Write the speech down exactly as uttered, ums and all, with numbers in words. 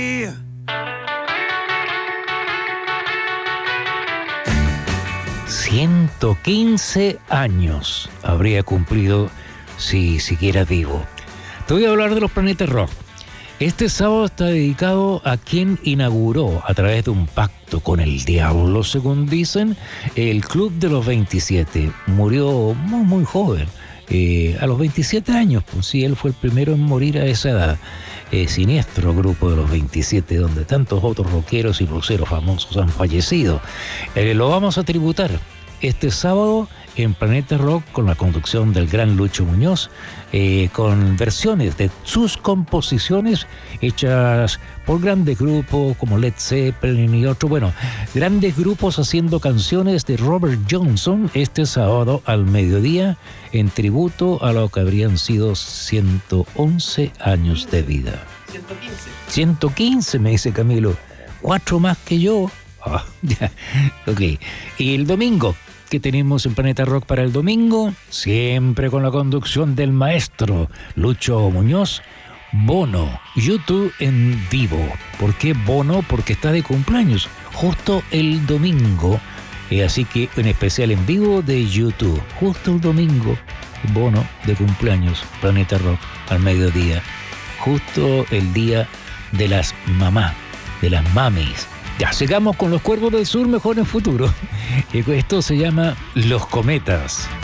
ciento quince años habría cumplido si siguiera vivo. Te voy a hablar de los Planetas Rock. Este sábado está dedicado a quien inauguró, a través de un pacto con el diablo, según dicen, el Club de los veintisiete. Murió muy, muy joven, eh, a los veintisiete años. Pues sí, él fue el primero en morir a esa edad. Eh, siniestro grupo de los veintisiete, donde tantos otros rockeros y bluseros famosos han fallecido. Eh, lo vamos a tributar este sábado en Planeta Rock con la conducción del gran Lucho Muñoz, eh, con versiones de sus composiciones hechas por grandes grupos como Led Zeppelin y otros. Bueno, grandes grupos haciendo canciones de Robert Johnson este sábado al mediodía en tributo a lo que habrían sido ciento once años de vida. ciento quince. ciento quince, me dice Camilo. Cuatro más que yo. Oh, ya. Ok. Y el domingo, ¿qué tenemos en Planeta Rock para el domingo? Siempre con la conducción del maestro Lucho Muñoz. Bono, YouTube en vivo. ¿Por qué Bono? Porque está de cumpleaños justo el domingo. Eh, así que un especial en vivo de YouTube. Justo el domingo, Bono de cumpleaños, Planeta Rock al mediodía. Justo el día de las mamás, de las mamis. Ya, sigamos con los Cuervos del Sur, mejor en futuro. Esto se llama Los Cometas.